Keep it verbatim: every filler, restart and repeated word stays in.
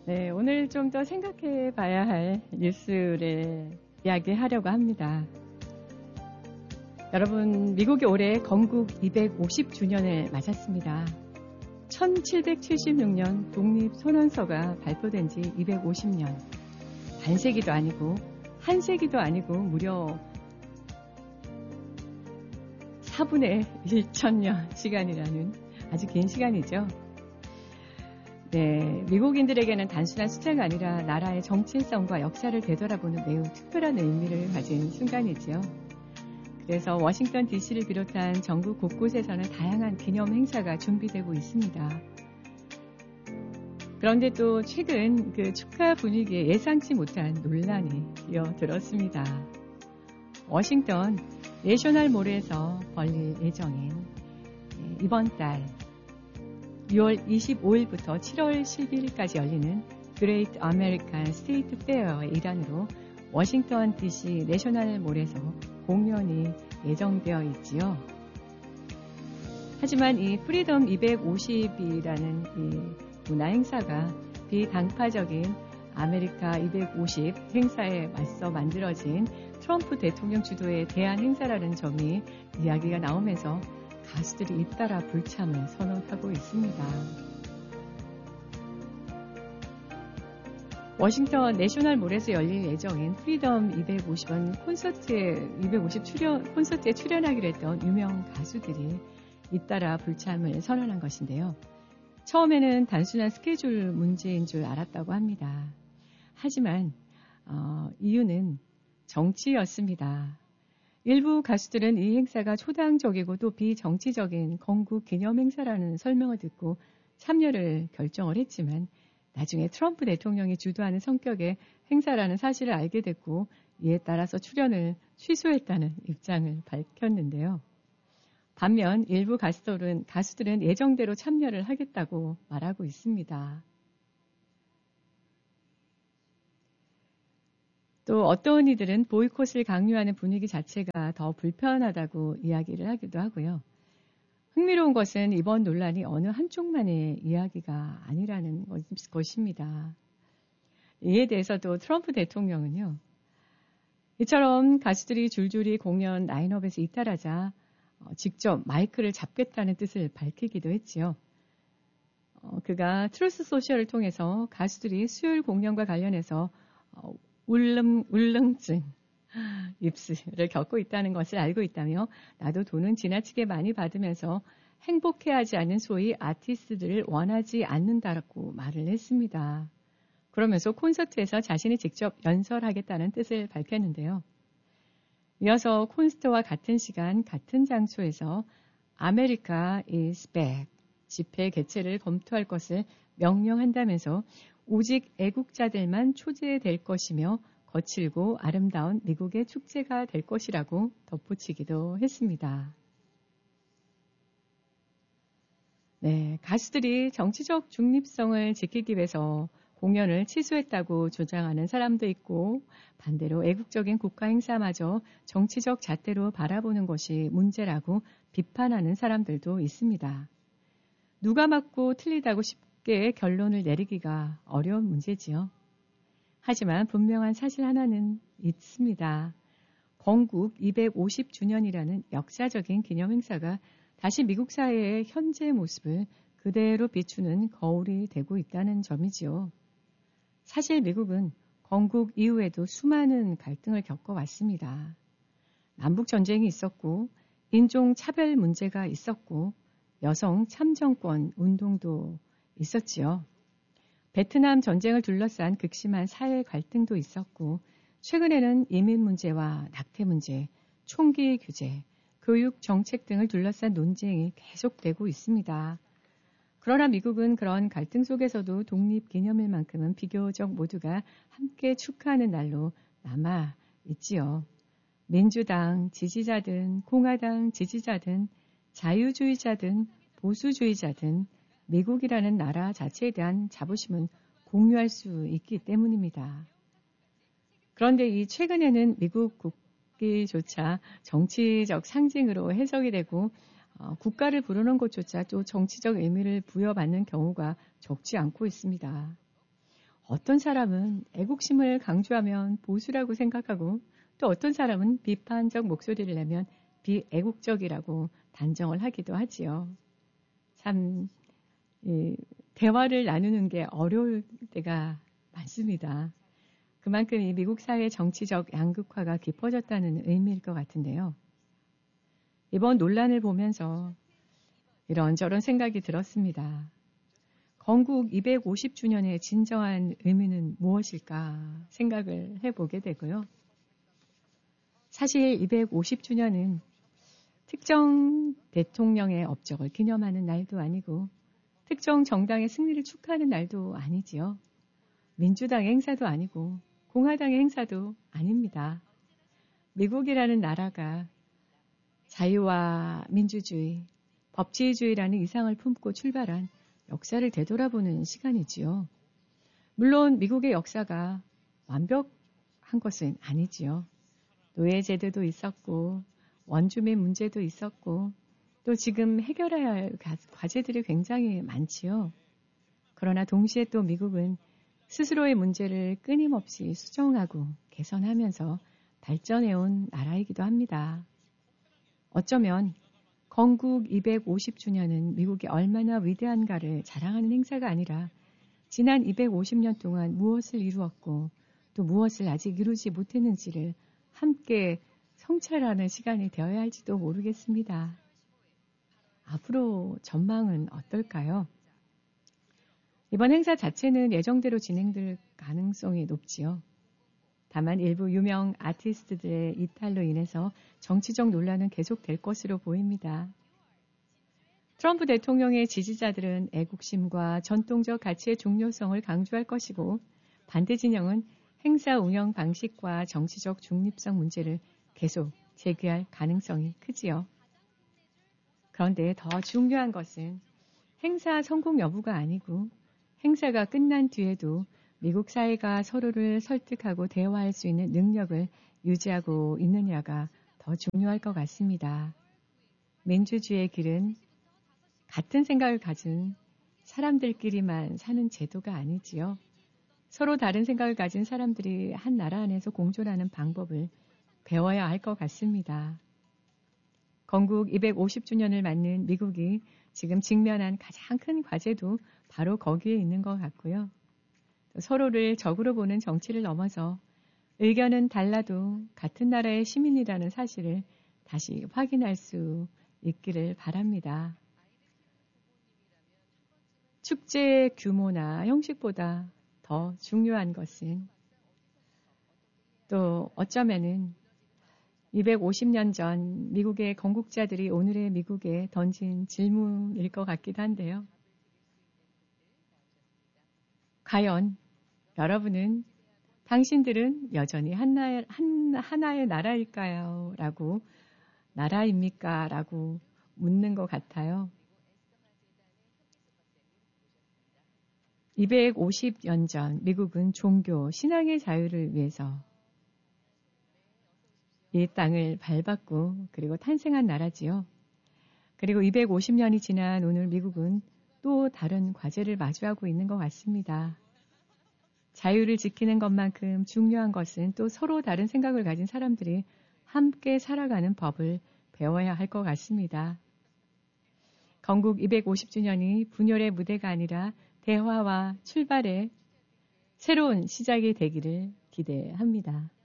네, 오늘 좀 더 생각해 봐야 할 뉴스를 이야기하려고 합니다. 여러분, 미국이 올해 건국 이백오십 주년을 맞았습니다. 천칠백칠십육 년 독립선언서가 발표된 지 이백오십 년. 반세기도 아니고 한세기도 아니고 무려 사분의 일천년 시간이라는 아주 긴 시간이죠. 네, 미국인들에게는 단순한 숫자가 아니라 나라의 정체성과 역사를 되돌아보는 매우 특별한 의미를 가진 순간이지요. 그래서 워싱턴 디씨를 비롯한 전국 곳곳에서는 다양한 기념 행사가 준비되고 있습니다. 그런데 또 최근 그 축하 분위기에 예상치 못한 논란이 끼어들었습니다. 워싱턴 내셔널 몰에서 벌릴 예정인 이번 달 유월 이십오일부터 칠월 십일일까지 열리는 그레이트 아메리칸 스테이트 페어의 일환으로 워싱턴 디씨 내셔널 몰에서 공연이 예정되어 있지요. 하지만 이 프리덤 이백오십이라는 이 문화 행사가 비당파적인 아메리카 이백오십 행사에 맞서 만들어진 트럼프 대통령 주도의 대안 행사라는 점이 이야기가 나오면서 가수들이 잇따라 불참을 선언하고 있습니다. 워싱턴 내셔널 몰에서 열릴 예정인 프리덤 이백오십은 콘서트에 이백오십 출연 콘서트에 출연하기로 했던 유명 가수들이 잇따라 불참을 선언한 것인데요. 처음에는 단순한 스케줄 문제인 줄 알았다고 합니다. 하지만 어, 이유는 정치였습니다. 일부 가수들은 이 행사가 초당적이고 또 비정치적인 건국 기념 행사라는 설명을 듣고 참여를 결정을 했지만 나중에 트럼프 대통령이 주도하는 성격의 행사라는 사실을 알게 됐고 이에 따라서 출연을 취소했다는 입장을 밝혔는데요. 반면 일부 가수들은, 가수들은 예정대로 참여를 하겠다고 말하고 있습니다. 또 어떤 이들은 보이콧을 강요하는 분위기 자체가 더 불편하다고 이야기를 하기도 하고요. 흥미로운 것은 이번 논란이 어느 한쪽만의 이야기가 아니라는 것입니다. 이에 대해서도 트럼프 대통령은요. 이처럼 가수들이 줄줄이 공연 라인업에서 잇따라자 직접 마이크를 잡겠다는 뜻을 밝히기도 했지요. 어, 그가 트루스 소셜을 통해서 가수들이 수요일 공연과 관련해서 어, 울릉, 울릉증, 입스를 겪고 있다는 것을 알고 있다며 나도 돈은 지나치게 많이 받으면서 행복해하지 않는 소위 아티스트들을 원하지 않는다고 말을 했습니다. 그러면서 콘서트에서 자신이 직접 연설하겠다는 뜻을 밝혔는데요. 이어서 콘서트와 같은 시간 같은 장소에서 아메리카 is back 집회 개최를 검토할 것을 명령한다면서 오직 애국자들만 초대될 것이며 거칠고 아름다운 미국의 축제가 될 것이라고 덧붙이기도 했습니다. 네, 가수들이 정치적 중립성을 지키기 위해서 공연을 취소했다고 주장하는 사람도 있고 반대로 애국적인 국가 행사마저 정치적 잣대로 바라보는 것이 문제라고 비판하는 사람들도 있습니다. 누가 맞고 틀리다고 쉽게 결론을 내리기가 어려운 문제지요. 하지만 분명한 사실 하나는 있습니다. 건국 이백오십 주년이라는 역사적인 기념행사가 다시 미국 사회의 현재 모습을 그대로 비추는 거울이 되고 있다는 점이지요. 사실 미국은 건국 이후에도 수많은 갈등을 겪어왔습니다. 남북전쟁이 있었고 인종차별 문제가 있었고 여성 참정권 운동도 있었지요. 베트남 전쟁을 둘러싼 극심한 사회 갈등도 있었고 최근에는 이민 문제와 낙태 문제, 총기 규제, 교육 정책 등을 둘러싼 논쟁이 계속되고 있습니다. 그러나 미국은 그런 갈등 속에서도 독립기념일만큼은 비교적 모두가 함께 축하하는 날로 남아 있지요. 민주당 지지자든 공화당 지지자든 자유주의자든 보수주의자든 미국이라는 나라 자체에 대한 자부심은 공유할 수 있기 때문입니다. 그런데 이 최근에는 미국 국기조차 정치적 상징으로 해석이 되고 어, 국가를 부르는 것조차 또 정치적 의미를 부여받는 경우가 적지 않고 있습니다. 어떤 사람은 애국심을 강조하면 보수라고 생각하고 또 어떤 사람은 비판적 목소리를 내면 비애국적이라고 단정을 하기도 하지요. 참 이, 대화를 나누는 게 어려울 때가 많습니다. 그만큼 이 미국 사회의 정치적 양극화가 깊어졌다는 의미일 것 같은데요. 이번 논란을 보면서 이런저런 생각이 들었습니다. 건국 이백오십 주년의 진정한 의미는 무엇일까 생각을 해보게 되고요. 사실 이백오십 주년은 특정 대통령의 업적을 기념하는 날도 아니고 특정 정당의 승리를 축하하는 날도 아니지요. 민주당의 행사도 아니고 공화당의 행사도 아닙니다. 미국이라는 나라가 자유와 민주주의, 법치주의라는 이상을 품고 출발한 역사를 되돌아보는 시간이지요. 물론 미국의 역사가 완벽한 것은 아니지요. 노예제도도 있었고 원주민 문제도 있었고 또 지금 해결해야 할 과제들이 굉장히 많지요. 그러나 동시에 또 미국은 스스로의 문제를 끊임없이 수정하고 개선하면서 발전해온 나라이기도 합니다. 어쩌면 건국 이백오십 주년은 미국이 얼마나 위대한가를 자랑하는 행사가 아니라 지난 이백오십 년 동안 무엇을 이루었고 또 무엇을 아직 이루지 못했는지를 함께 성찰하는 시간이 되어야 할지도 모르겠습니다. 앞으로 전망은 어떨까요? 이번 행사 자체는 예정대로 진행될 가능성이 높지요. 다만 일부 유명 아티스트들의 이탈로 인해서 정치적 논란은 계속될 것으로 보입니다. 트럼프 대통령의 지지자들은 애국심과 전통적 가치의 중요성을 강조할 것이고 반대 진영은 행사 운영 방식과 정치적 중립성 문제를 계속 제기할 가능성이 크지요. 그런데 더 중요한 것은 행사 성공 여부가 아니고 행사가 끝난 뒤에도 미국 사회가 서로를 설득하고 대화할 수 있는 능력을 유지하고 있느냐가 더 중요할 것 같습니다. 민주주의의 길은 같은 생각을 가진 사람들끼리만 사는 제도가 아니지요. 서로 다른 생각을 가진 사람들이 한 나라 안에서 공존하는 방법을 배워야 할 것 같습니다. 건국 이백오십 주년을 맞는 미국이 지금 직면한 가장 큰 과제도 바로 거기에 있는 것 같고요. 서로를 적으로 보는 정치를 넘어서 의견은 달라도 같은 나라의 시민이라는 사실을 다시 확인할 수 있기를 바랍니다. 축제의 규모나 형식보다 더 중요한 것은 또 어쩌면은 이백오십 년 전 미국의 건국자들이 오늘의 미국에 던진 질문일 것 같기도 한데요. 과연 여러분은 당신들은 여전히 하나의, 한, 하나의 나라일까요? 라고 나라입니까? 라고 묻는 것 같아요. 이백오십 년 전 미국은 종교, 신앙의 자유를 위해서 이 땅을 밟았고 그리고 탄생한 나라지요. 그리고 이백오십 년이 지난 오늘 미국은 또 다른 과제를 마주하고 있는 것 같습니다. 자유를 지키는 것만큼 중요한 것은 또 서로 다른 생각을 가진 사람들이 함께 살아가는 법을 배워야 할 것 같습니다. 건국 이백오십 주년이 분열의 무대가 아니라 대화와 출발의 새로운 시작이 되기를 기대합니다.